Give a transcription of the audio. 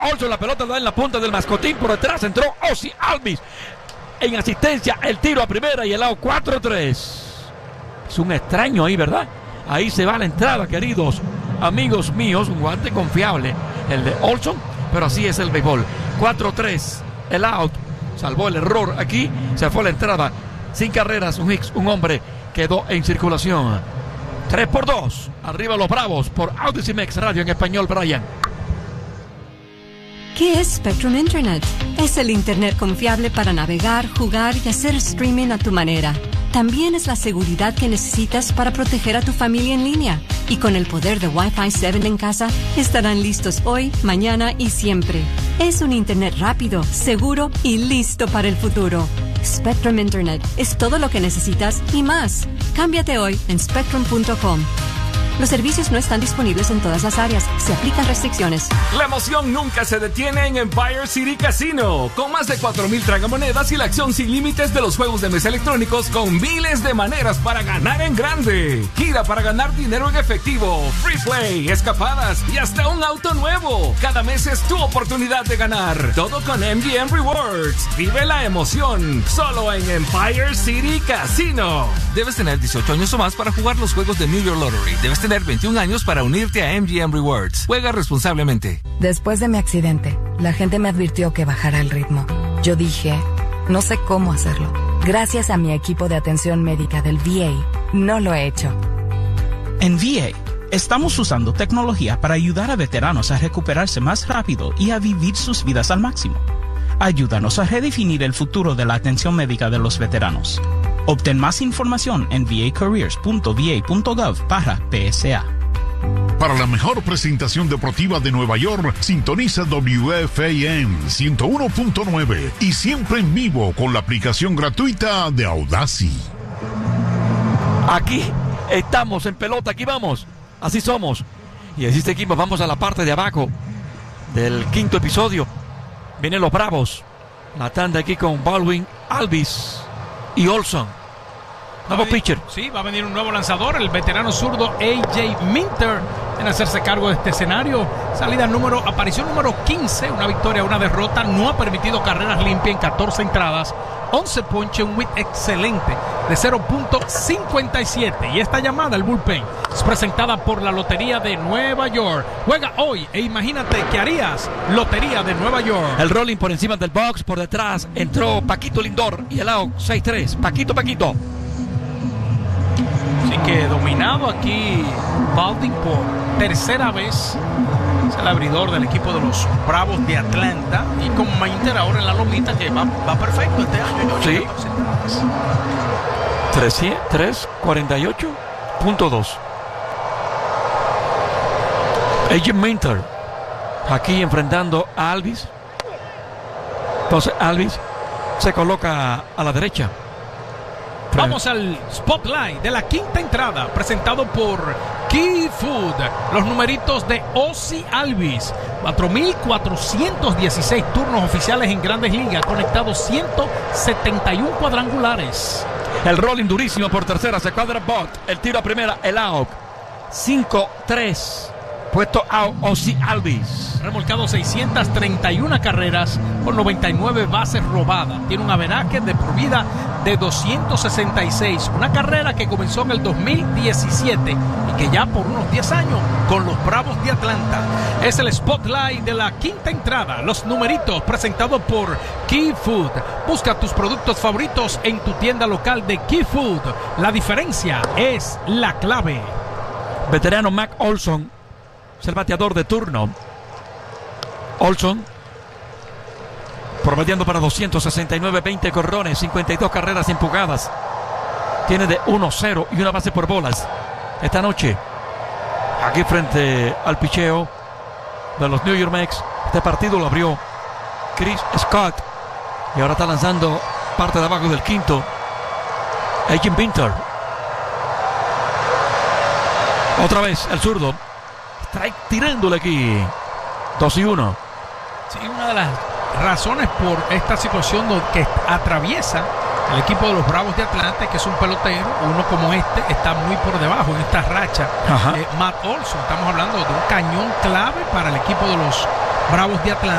Olson, la pelota da en la punta del mascotín. Por detrás entró Ozzie Albies. En asistencia, el tiro a primera y el out 4-3. Es un extraño ahí, ¿verdad? Ahí se va la entrada, queridos amigos míos. Un guante confiable, el de Olson. Pero así es el béisbol. 4-3, el out. Salvó el error aquí. Se fue la entrada. Sin carreras, un hits, un hombre quedó en circulación. 3-2. Arriba los Bravos por Audacy Mex Radio en español, Brian. ¿Qué es Spectrum Internet? Es el Internet confiable para navegar, jugar y hacer streaming a tu manera. También es la seguridad que necesitas para proteger a tu familia en línea. Y con el poder de Wi-Fi 7 en casa, estarán listos hoy, mañana y siempre. Es un Internet rápido, seguro y listo para el futuro. Spectrum Internet es todo lo que necesitas y más. Cámbiate hoy en spectrum.com. Los servicios no están disponibles en todas las áreas. Se aplican restricciones. La emoción nunca se detiene en Empire City Casino. Con más de 4,000 tragamonedas y la acción sin límites de los juegos de mesa electrónicos con miles de maneras para ganar en grande. Gira para ganar dinero en efectivo, free play, escapadas y hasta un auto nuevo. Cada mes es tu oportunidad de ganar. Todo con MGM Rewards. Vive la emoción. Solo en Empire City Casino. Debes tener 18 años o más para jugar los juegos de New York Lottery. Debes tener 21 años para unirte a MGM Rewards. Juega responsablemente. Después de mi accidente, la gente me advirtió que bajara el ritmo. Yo dije, no sé cómo hacerlo. Gracias a mi equipo de atención médica del VA, no lo he hecho. En VA, estamos usando tecnología para ayudar a veteranos a recuperarse más rápido y a vivir sus vidas al máximo. Ayúdanos a redefinir el futuro de la atención médica de los veteranos. Obtén más información en vacareers.va.gov/PSA. Para la mejor presentación deportiva de Nueva York, sintoniza WFAN 101.9 y siempre en vivo con la aplicación gratuita de Audacy. Aquí estamos en pelota, aquí vamos. Así somos. Y así seguimos, vamos a la parte de abajo del quinto episodio. Vienen los Bravos. La tanda aquí con Baldwin, Albies y Olson. Nuevo pitcher. Sí, va a venir un nuevo lanzador, el veterano zurdo A.J. Minter, en hacerse cargo de este escenario. Aparición número 15, una victoria, una derrota. No ha permitido carreras limpias en 14 entradas. 11 ponches, un whip excelente de 0.57. Y esta llamada al bullpen es presentada por la Lotería de Nueva York. Juega hoy e imagínate qué harías. Lotería de Nueva York. El rolling por encima del box, por detrás entró Paquito Lindor y el out 6-3. Paquito. Así que dominado aquí Baldwin por tercera vez. Es el abridor del equipo de los Bravos de Atlanta. Y con Minter ahora en la lomita, que va perfecto este año. Sí. 348.2. A.J. Minter aquí enfrentando a Albies. Entonces Albies se coloca a la derecha. Vamos al spotlight de la quinta entrada, presentado por Key Food. Los numeritos de Ozzie Albies. 4,416 turnos oficiales en Grandes Ligas, conectados 171 cuadrangulares. El rolling durísimo por tercera, se cuadra Bot. El tiro a primera, el out 5-3. Puesto out Ozzie Albies. Remolcado 631 carreras con 99 bases robadas. Tiene un averaje de por vida de 266. Una carrera que comenzó en el 2017 y que ya por unos 10 años con los Bravos de Atlanta. Es el spotlight de la quinta entrada. Los numeritos presentados por Key Food. Busca tus productos favoritos en tu tienda local de Key Food. La diferencia es la clave. Veterano Mac Olson es el bateador de turno. Olson promediando para 269, 20 corrones, 52 carreras empujadas. Tiene de 1-0 y una base por bolas. Esta noche, aquí frente al picheo de los New York Mets, este partido lo abrió Chris Scott. Y ahora está lanzando parte de abajo del quinto A.J. Minter. Otra vez el zurdo. Strike tirándole aquí. 2-1. Sí, una de las razones por esta situación que atraviesa el equipo de los Bravos de Atlanta es que es un pelotero, uno como este está muy por debajo en esta racha. Matt Olson, estamos hablando de un cañón clave para el equipo de los Bravos de Atlanta